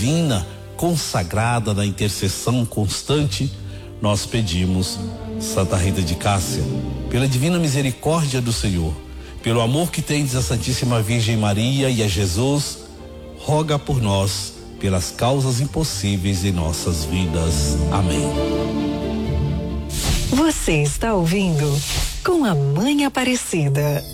divina, consagrada na intercessão constante, nós pedimos, Santa Rita de Cássia, pela divina misericórdia do Senhor, pelo amor que tendes à Santíssima Virgem Maria e a Jesus, roga por nós, pelas causas impossíveis em nossas vidas. Amém. Você está ouvindo Com a Mãe Aparecida.